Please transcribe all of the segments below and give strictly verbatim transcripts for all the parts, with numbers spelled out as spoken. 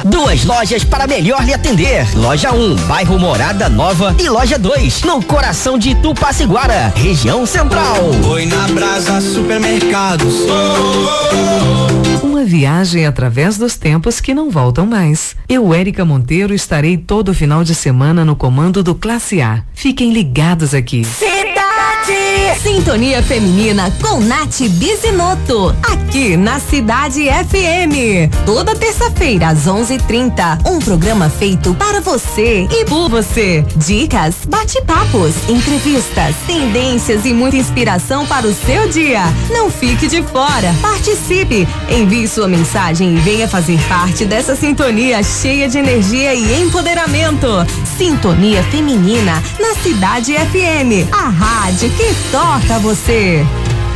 Duas lojas para melhor lhe atender. Loja um, bairro Morada Nova, e loja dois, no coração de Tupaciguara, região central. Oi na Brasa Supermercados. Uma viagem através dos tempos que não voltam mais. Eu, Érica Monteiro, estarei todo final de semana no comando do Classe A. Fiquem ligados aqui. Sintonia Feminina com Nath Bizinoto, aqui na Cidade F M. Toda terça-feira às onze e trinta, um programa feito para você e por você. Dicas, bate-papos, entrevistas, tendências e muita inspiração para o seu dia. Não fique de fora, participe, envie sua mensagem e venha fazer parte dessa sintonia cheia de energia e empoderamento. Sintonia Feminina na Cidade F M, a rádio que toca você.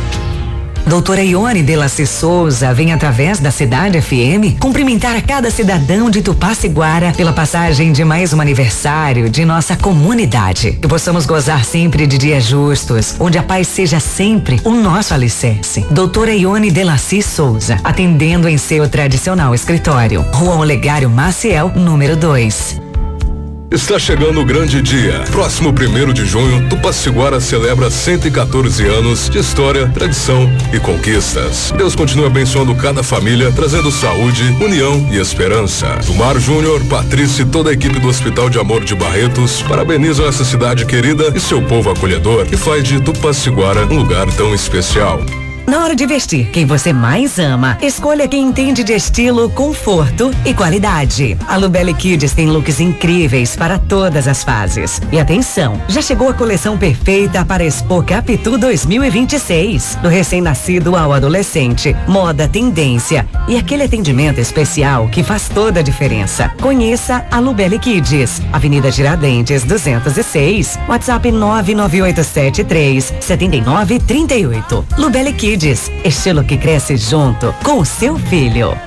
Doutora Ione Delacy Souza vem através da Cidade F M cumprimentar a cada cidadão de Tupaciguara pela passagem de mais um aniversário de nossa comunidade. Que possamos gozar sempre de dias justos, onde a paz seja sempre o nosso alicerce. Doutora Ione Delacy Souza, atendendo em seu tradicional escritório. Rua Olegário Maciel, número dois. Está chegando o grande dia. Próximo primeiro de junho, Tupaciguara celebra cento e quatorze anos de história, tradição e conquistas. Deus continua abençoando cada família, trazendo saúde, união e esperança. Tomar Júnior, Patrícia e toda a equipe do Hospital de Amor de Barretos parabenizam essa cidade querida e seu povo acolhedor, que faz de Tupaciguara um lugar tão especial. Na hora de vestir quem você mais ama, escolha quem entende de estilo, conforto e qualidade. A Lubelli Kids tem looks incríveis para todas as fases. E atenção, já chegou a coleção perfeita para Expo Capitu dois mil e vinte e seis. Do recém-nascido ao adolescente, moda, tendência e aquele atendimento especial que faz toda a diferença. Conheça a Lubelli Kids, Avenida Tiradentes duzentos e seis, WhatsApp nove nove oito sete três sete nove três oito. Lubelli Kids, estilo que cresce junto com o seu filho.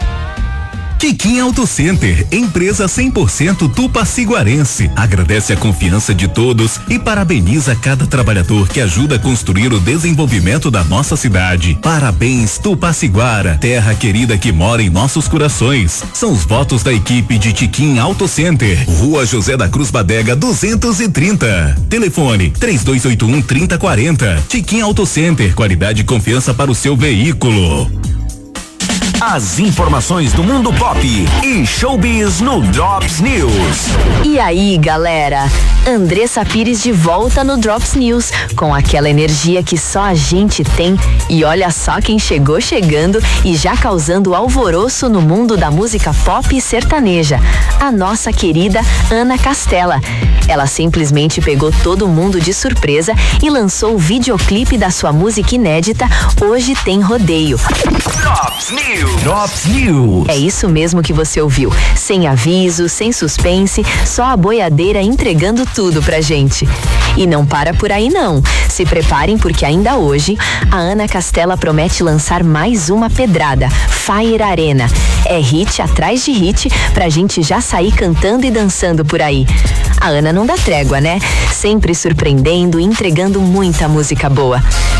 Tiquim Auto Center, empresa cem por cento tupaciguarense. Agradece a confiança de todos e parabeniza cada trabalhador que ajuda a construir o desenvolvimento da nossa cidade. Parabéns, Tupaciguara, terra querida que mora em nossos corações. São os votos da equipe de Tiquim Auto Center, Rua José da Cruz Badega duzentos e trinta. Telefone três dois oito um, trinta quarenta. Tiquim Auto Center, qualidade e confiança para o seu veículo. As informações do mundo pop e showbiz no Drops News. E aí, galera? Andressa Pires de volta no Drops News, com aquela energia que só a gente tem. E olha só quem chegou chegando e já causando alvoroço no mundo da música pop e sertaneja. A nossa querida Ana Castela. Ela simplesmente pegou todo mundo de surpresa e lançou o videoclipe da sua música inédita Hoje Tem Rodeio. Drops News. Drops News. É isso mesmo que você ouviu. Sem aviso, sem suspense, só a boiadeira entregando tudo pra gente. E não para por aí não. Se preparem porque ainda hoje a Ana Castela promete lançar mais uma pedrada, Fire Arena. É hit atrás de hit pra gente já sair cantando e dançando por aí. A Ana não dá trégua, né? Sempre surpreendendo e entregando muita música boa.